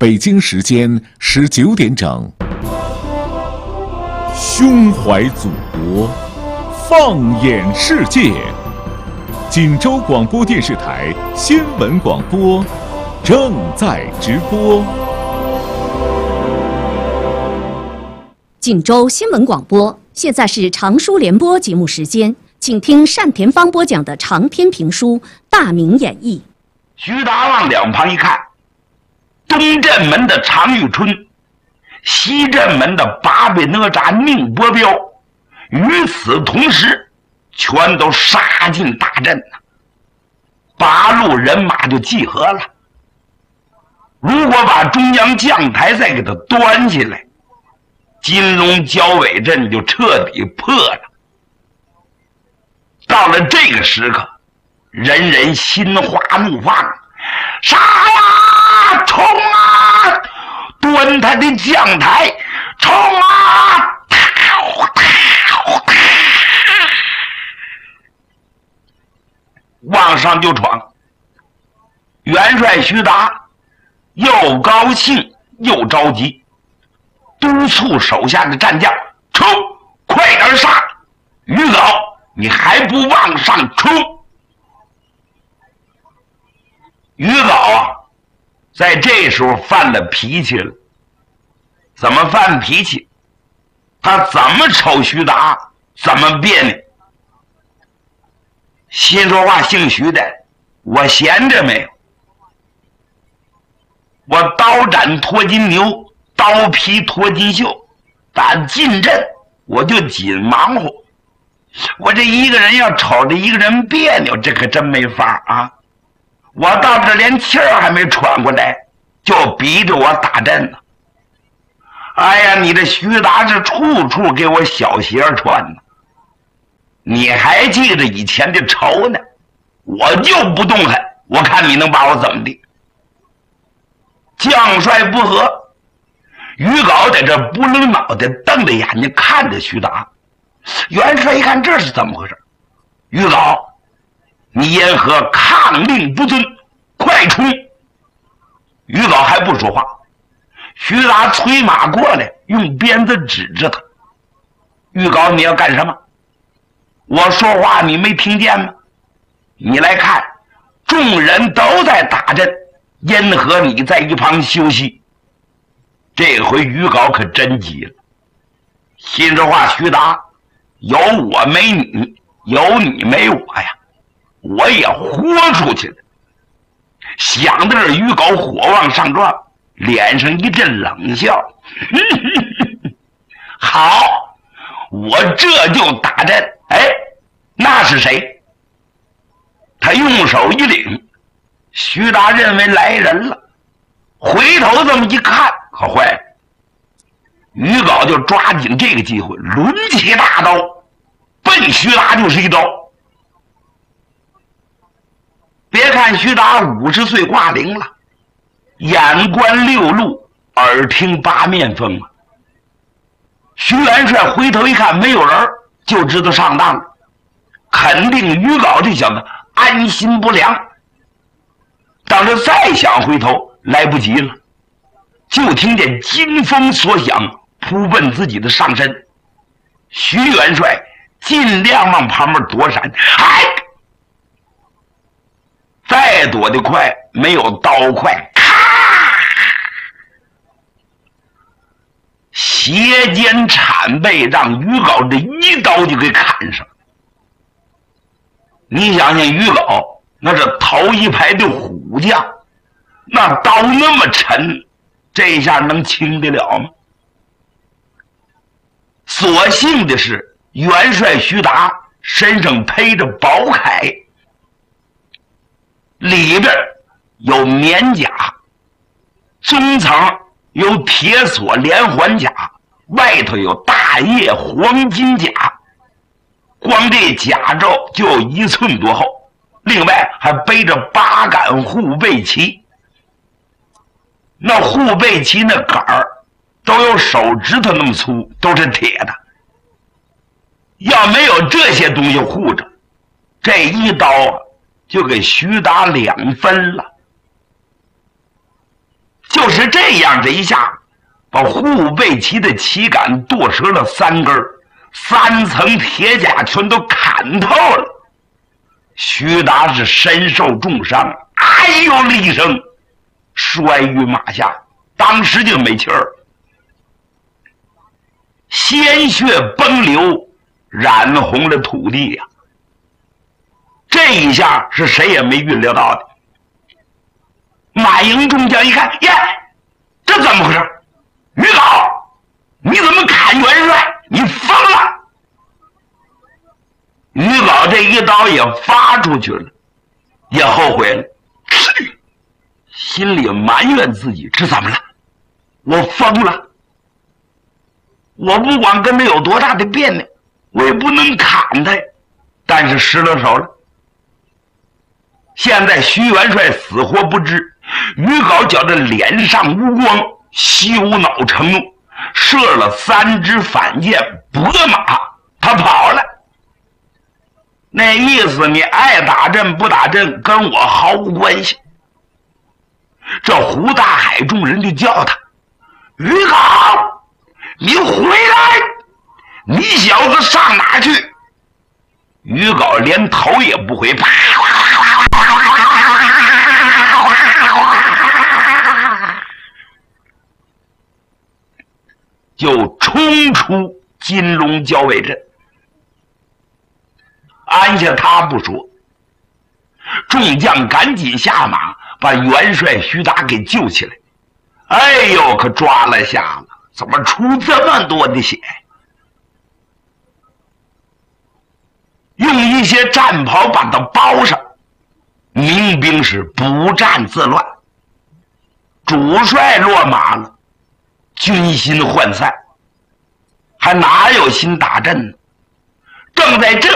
北京时间19点整。胸怀祖国，放眼世界。锦州广播电视台新闻广播正在直播。 锦州新闻广播，现在是长书联播节目时间，请听单田芳播讲的长篇评书《大明演义》。 徐达往两旁一看，东镇门的常遇春，西镇门的八位哪吒宁伯彪，与此同时全都杀进大阵了。八路人马就集合了。如果把中央将台再给他端起来，金龙交尾阵就彻底破了。到了这个时刻，人人心花怒放，杀呀，冲啊，端他的将台，冲啊，往上就闯。元帅徐达又高兴又着急，督促手下的战将冲，快点杀！于老，你还不往上冲？于老啊，在这时候犯了脾气了。怎么犯脾气？他怎么瞅徐达怎么别扭。心说话姓徐的，我闲着没有？我刀斩脱金牛，刀劈脱金袖，打进阵我就紧忙活。我这一个人要瞅着一个人别扭，这可真没法啊！我到这连气儿还没喘过来，就逼着我打阵了。哎呀，你这徐达是处处给我小鞋穿呢。你还记着以前的仇呢？我就不动弹，我看你能把我怎么地？将帅不和，于皋在这不愣脑袋瞪着眼睛看着徐达。元帅一看这是怎么回事？于皋，你因何抗令不遵？快冲！于皋还不说话，徐达催马过来，用鞭子指着他。于皋，你要干什么？我说话你没听见吗？你来看，众人都在打阵，因何你在一旁休息？这回于皋可真急了，心说话，徐达，有我没你，有你没我呀，我也豁出去了。想到这，于皋火往上撞，脸上一阵冷笑。好，我这就打阵。哎，那是谁？他用手一领，徐达认为来人了，回头这么一看，可坏了。于皋就抓紧这个机会，抡起大刀，奔徐达就是一刀。别看徐达50岁挂零了，眼观六路，耳听八面风啊。徐元帅回头一看没有人，就知道上当了，肯定于皋这小子安心不良。当时再想回头来不及了，就听见金风所响，扑奔自己的上身。徐元帅尽量往旁边躲闪，哎，再躲得快没有刀快，咔，斜肩铲背，让于皋这一刀就给砍上。你想想，于皋那是头一排的虎将，那刀那么沉，这下能轻得了吗？所幸的是，元帅徐达身上披着宝铠，里边有棉甲，中层有铁锁连环甲，外头有大叶黄金甲，光这甲胄就有1寸多厚，另外还背着8杆护背旗。那护背旗那杆儿都有手指头那么粗，都是铁的。要没有这些东西护着，这一刀就给徐达2分了。就是是这样，这一下把护背旗的旗杆剁折了3根，3层铁甲全都砍透了。徐达是身受重伤，哎呦了一声，摔于马下，当时就没气儿，鲜血崩流，染红了土地呀。这一下是谁也没预料到的。马营中将一看，耶，这怎么回事？于皋，你怎么砍元帅？你疯了！于皋这一刀也发出去了，也后悔了，心里埋怨自己，这怎么了？我疯了！我不管跟他有多大的别扭，我也不能砍他，但是失了手了。现在徐元帅死活不知，于皋觉得脸上无光，羞恼成怒，射了3支反箭，拨马，他跑了。那意思，你爱打阵不打阵，跟我毫无关系。这胡大海众人就叫他：“于皋，你回来！你小子上哪去？”于皋连头也不回，啪！就冲出金龙交尾阵。按下他不说，众将赶紧下马，把元帅徐达给救起来。哎呦，可抓了下了，怎么出这么多的血？用一些战袍把它包上，民兵是不战自乱。主帅落马了，军心涣散，还哪有心打阵呢？正在这